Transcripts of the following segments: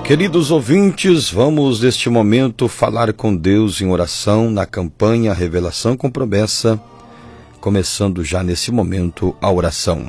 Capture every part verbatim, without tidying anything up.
Queridos ouvintes, vamos neste momento falar com Deus em oração na campanha Revelação com Promessa, começando já nesse momento a oração.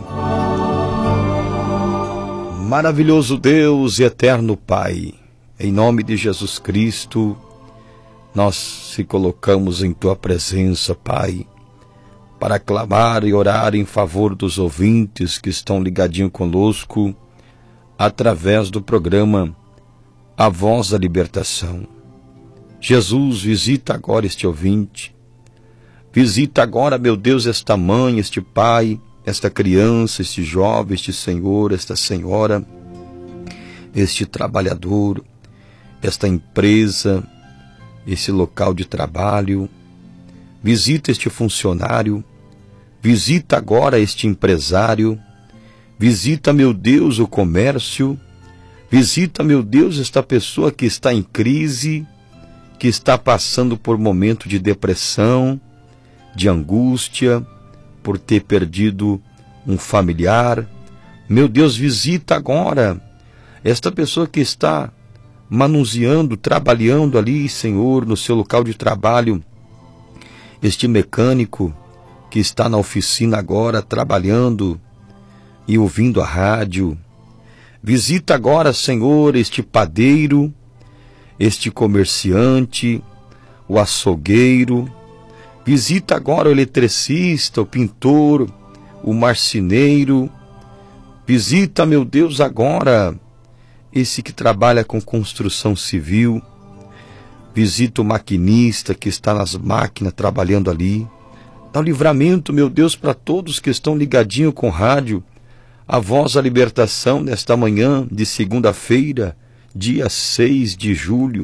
Maravilhoso Deus e eterno Pai, em nome de Jesus Cristo, nós se colocamos em Tua presença, Pai, para clamar e orar em favor dos ouvintes que estão ligadinhos conosco através do programa A Voz da Libertação. Jesus, visita agora este ouvinte, visita agora, meu Deus, esta mãe, este pai, esta criança, este jovem, este senhor, esta senhora, este trabalhador, esta empresa, esse local de trabalho. Visita este funcionário, visita agora este empresário, visita, meu Deus, o comércio, visita, meu Deus, esta pessoa que está em crise, que está passando por momento de depressão, de angústia, por ter perdido um familiar. Meu Deus, visita agora esta pessoa que está manuseando, trabalhando ali, Senhor, no seu local de trabalho, este mecânico que está na oficina agora trabalhando e ouvindo a rádio. Visita agora, Senhor, este padeiro, este comerciante, o açougueiro. Visita agora o eletricista, o pintor, o marceneiro. Visita, meu Deus, agora esse que trabalha com construção civil. Visita o maquinista que está nas máquinas trabalhando ali. Dá o livramento, meu Deus, para todos que estão ligadinhos com rádio. A Voz da Libertação nesta manhã de segunda-feira, dia seis de julho.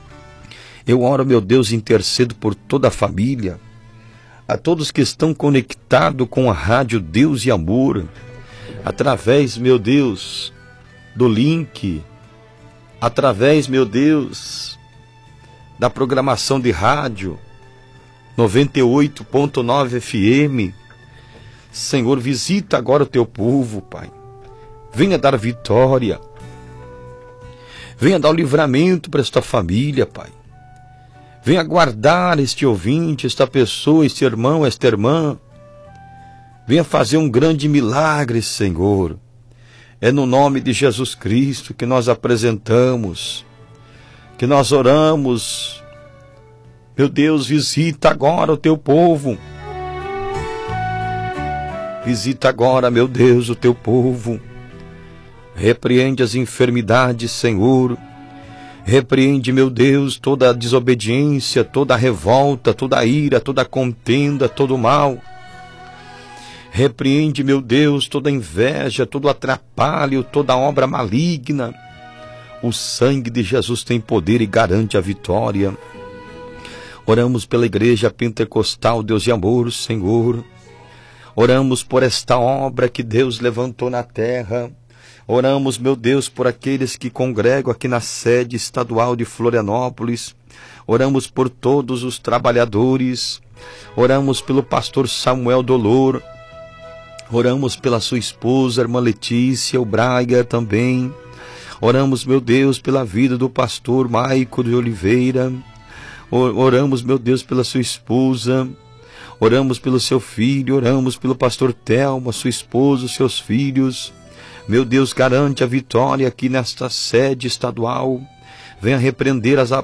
Eu oro, meu Deus, intercedo por toda a família, a todos que estão conectados com a rádio Deus e Amor, através, meu Deus, do link, através, meu Deus, da programação de rádio noventa e oito ponto nove F M. Senhor, visita agora o teu povo, Pai. Venha dar vitória. Venha dar o livramento para esta família, Pai. Venha guardar este ouvinte, esta pessoa, este irmão, esta irmã. Venha fazer um grande milagre, Senhor. É no nome de Jesus Cristo que nós apresentamos, que nós oramos. Meu Deus, visita agora o teu povo. Visita agora, meu Deus, o teu povo. Repreende as enfermidades, Senhor. Repreende, meu Deus, toda a desobediência, toda a revolta, toda a ira, toda a contenda, todo o mal. Repreende, meu Deus, toda a inveja, todo o atrapalho, toda a obra maligna. O sangue de Jesus tem poder e garante a vitória. Oramos pela Igreja Pentecostal, Deus de Amor, Senhor. Oramos por esta obra que Deus levantou na terra. Oramos, meu Deus, por aqueles que congregam aqui na sede estadual de Florianópolis. Oramos por todos os trabalhadores. Oramos pelo pastor Samuel Dolor. Oramos pela sua esposa, a irmã Letícia, o Braga também. Oramos, meu Deus, pela vida do pastor Maico de Oliveira. Oramos, meu Deus, pela sua esposa. Oramos pelo seu filho, oramos pelo pastor Telmo, a sua esposa, os seus filhos. Meu Deus, garante a vitória aqui nesta sede estadual. Venha repreender as,